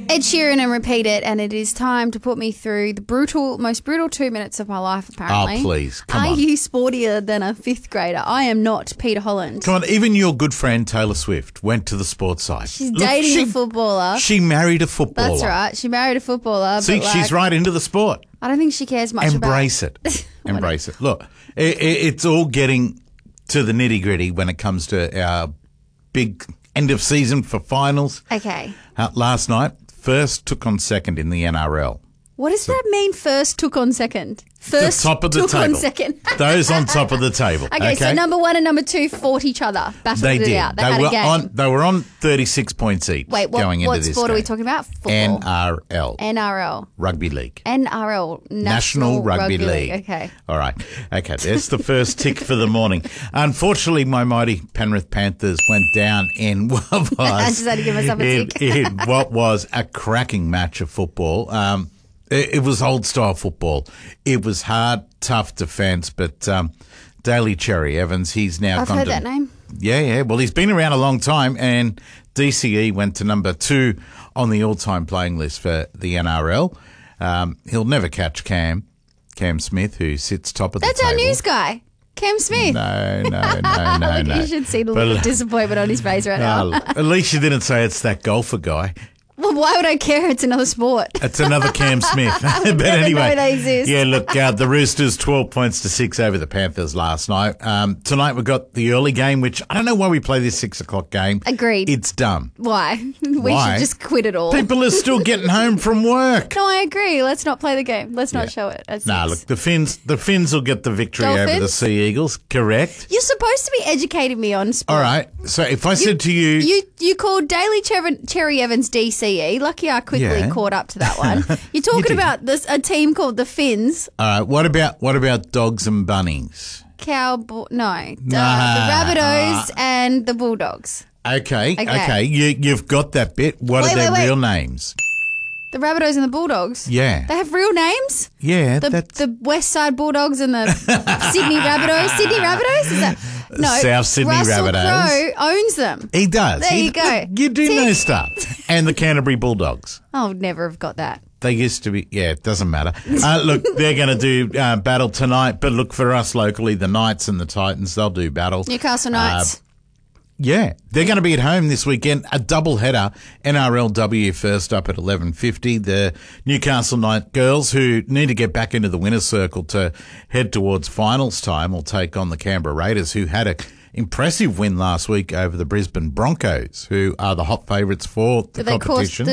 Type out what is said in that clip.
Ed Sheeran and Repeat It, and it is time to put me through the most brutal 2 minutes of my life, apparently. Oh, please, come on. Are you sportier than a fifth grader? I am not Peter Holland. Come on, even your good friend Taylor Swift went to the sports side. She's dating a footballer. She married a footballer. That's right. She married a footballer. See, she's right into the sport. I don't think she cares much Embrace it. Embrace it. Look, it's all getting to the nitty-gritty when it comes to our big end of season for finals. Okay. Last night, first took on second in the NRL. What does that mean, first took on second? First the top of the took table. on second. Those on top of the table. Okay, so number one and number two fought each other. Battled it out. They had a game. They were on 36 points each. Wait, going into what this sport game. are we talking about? Football. NRL. Rugby League. NRL. National Rugby League. Okay. All right. Okay, there's the first tick for the morning. Unfortunately, my mighty Penrith Panthers went down in what was... I just had to give myself a tick. in what was a cracking match of football. It was old-style football. It was hard, tough defence, but Daly Cherry Evans, he's now I've gone heard to... that name. Yeah. Well, he's been around a long time, and DCE went to number 2 on the all-time playing list for the NRL. He'll never catch Cam Smith, who sits top of the table. That's our news guy, Cam Smith. No. You should see the look of disappointment on his face right now. At least you didn't say it's that golfer guy. Well, why would I care? It's another sport. It's another Cam Smith. But never anyway, know they exist. Yeah, look, the Roosters 12 points to 6 over the Panthers last night. Tonight we've got the early game, which I don't know why we play this 6 o'clock game. Agreed. It's dumb. Why? We should just quit it all. People are still getting home from work. No, I agree. Let's not play the game. Let's not show it. Look, the Finns will get the victory Dolphins? over the Sea Eagles. Correct. You're supposed to be educating me on sport. All right. So if I said to you... You called Daly Cherry Evans DCE. Lucky I quickly caught up to that one. You're talking about a team called the Finns. All right. What about dogs and bunnies? The Rabbitohs and the Bulldogs. Okay. You've got that bit. What are their real names? The Rabbitohs and the Bulldogs? Yeah. They have real names? Yeah. The West Side Bulldogs and the Sydney Rabbitohs? Sydney Rabbitohs? Is that... No, South Sydney Russell Rabbitohs. Crowe owns them. He does. There you go. You do know stuff. And the Canterbury Bulldogs. I would never have got that. They used to be, it doesn't matter. Look, they're going to do battle tonight, but look, for us locally, the Knights and the Titans, they'll do battle. Newcastle Knights. Yeah, they're going to be at home this weekend. A double header. NRLW first up at 11:50. The Newcastle Knight girls, who need to get back into the winner's circle to head towards finals time, will take on the Canberra Raiders, who had a impressive win last week over the Brisbane Broncos, who are the hot favourites for the competition.